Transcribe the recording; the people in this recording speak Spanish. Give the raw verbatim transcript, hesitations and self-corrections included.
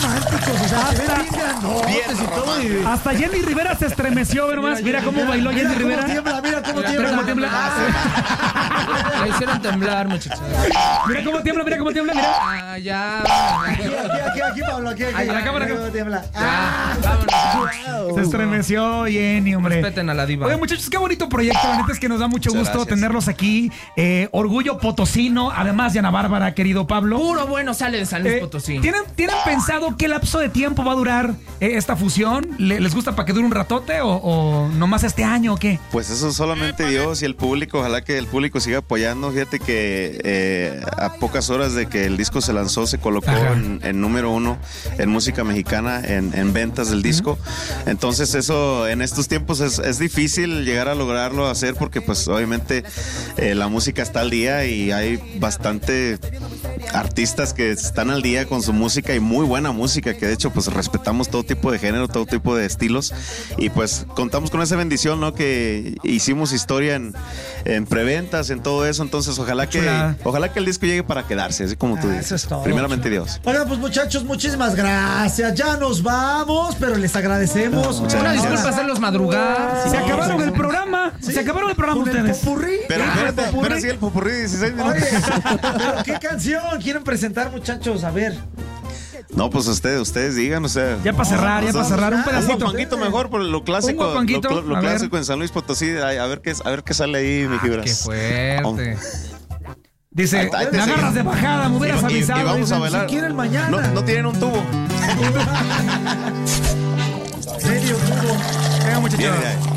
románticos, o sea, se ven bien grandotes y todo. Y... Hasta Jenny Rivera se estremeció, ve nomás. Mira, mira cómo bailó mira Jenny cómo Rivera. Tiembla, mira cómo mira, tiembla. Mira cómo tiembla. Ah, la hicieron temblar, muchachos. Mira cómo tiembla, mira cómo tiembla, mira. Ah, ya. Aquí, aquí, aquí, aquí, Pablo, aquí, aquí. Ay, a la cámara. Mira cómo tiembla. Ya, Ah, vámonos. Se estremeció Jenny, hombre. Respeten a la diva. Oye, muchachos, qué bonito proyecto. La neta es que nos da mucho Muchas gusto gracias. tenerlos aquí. Eh, orgullo potosino, además de Ana Bárbara, querido Pablo. Puro bueno sale de San Luis Eh, Potosí. ¿tienen, ¿Tienen pensado qué lapso de tiempo va a durar eh, esta fusión? ¿Le- ¿Les gusta para que dure un ratote o, o nomás este año o qué? Pues eso solamente Dios y el público, ojalá que el público siga apoyando. Fíjate que eh, a pocas horas de que el disco se lanzó, se colocó en, en número uno en música mexicana, en, en ventas del disco. Entonces eso en estos tiempos es, es difícil llegar a lograrlo hacer porque pues obviamente eh, la música está al día y hay bastante artistas que están al día con su música y muy buena música, que de hecho pues respetamos todo tipo de género, todo tipo de estilos y pues contamos con esa bendición, ¿no? Que hicimos historia en, en preventas, en todo eso, entonces ojalá que Chulada. ojalá que el disco llegue para quedarse, así como tú Ah, dices. eso es todo. Primeramente Dios. Oigan, pues muchachos, muchísimas gracias. Ya nos vamos, pero les agradecemos. Muchas Una gracias. disculpa hacerlos madrugar. Se no, acabaron sí, el sí. programa. Sí. Se acabaron el programa Con el ustedes. popurrí. Pero Ah, espérate, popurrí. espera, sí, el popurrí, dieciséis minutos. Oye, pero ¿qué canción quieren presentar, muchachos? A ver. No, pues ustedes, ustedes digan, o sea. Ya para cerrar, ya para cerrar un Un pedacito. guapanguito mejor por lo clásico, Un guapanguito, lo, lo a ver. clásico en San Luis Potosí, a, a ver qué a ver qué sale ahí, mi fibras. Qué fuerte. Dice, Ahí- ahí te me agarras seguimos. de bajada, me hubieras Y- y- y avisado. vamos a dicen. bailar. Si quieren mañana. No, no tienen un tubo. Medio tubo. Venga, muchachos. Bien, ya.